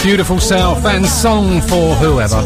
Beautiful South and Song for Whoever.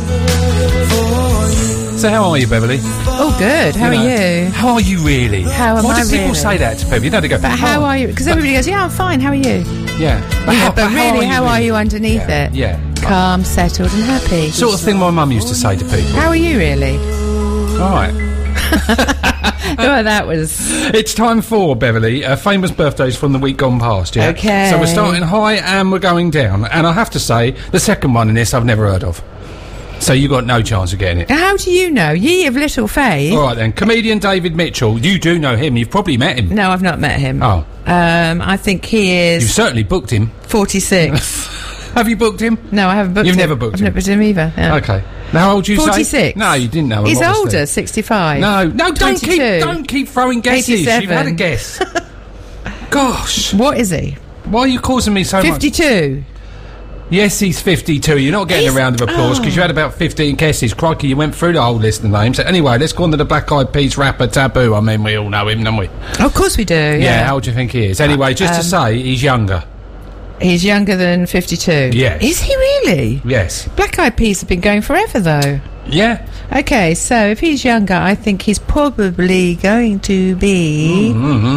So how are you, Beverly? Oh, good. How are you? How are you really? How am Why I do people really? say that to people? You know, they go, But how are you? Because everybody goes, yeah, I'm fine. How are you? Yeah. But really, how are you underneath it? Yeah. Calm, settled and happy. Sort of thing my mum used to say to people. How are you really? All right. Oh, that was... It's time for, Beverly, famous birthdays from the week gone past, yeah? Okay. So we're starting high and we're going down. And I have to say, the second one in this I've never heard of. So you got no chance of getting it. How do you know? Ye of little faith. All right then. Comedian David Mitchell. You do know him. You've probably met him. No, I've not met him. Oh. I think he You've is certainly booked him. 46. Have you booked him? No, I haven't booked him. You've never booked I've him? never booked him either. Yeah. Okay. Now, how old you say? 46. No, you didn't know him. He's obviously. older, 65. No, don't 22. keep throwing guesses. 87. You've had a guess. Gosh. What is he? Why are you causing me so much? 52. Yes, he's 52. You're not getting a round of applause because you had about 15 guesses. Crikey, you went through the whole list of names. Anyway, let's go on to the Black Eyed Peas rapper Taboo. I mean, we all know him, don't we? Of course we do, yeah. How old do you think he is? Anyway, just to say, he's younger. He's younger than 52. Yes. Is he really? Yes. Black Eyed Peas have been going forever, though. Yeah. Okay, so if he's younger, I think he's probably going to be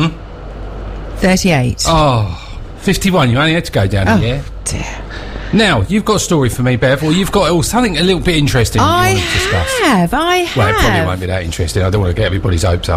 38. Oh, 51. You only had to go down a year. Dear. Now, you've got a story for me, Bev, or you've got something a little bit interesting you want to discuss. I have. Well, it probably won't be that interesting. I don't want to get everybody's hopes up.